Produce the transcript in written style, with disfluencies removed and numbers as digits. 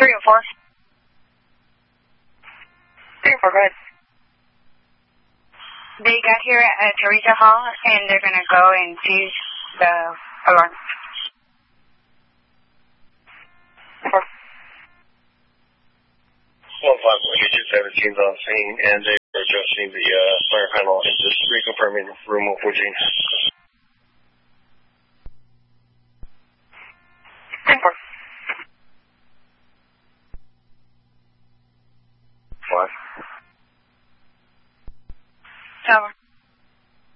304. 304, go ahead. They got here at Teresa Hall, and they're going to go and fuse the alarm. 154-217's on scene, and they're adjusting the fire panel and just reconfirming room 014.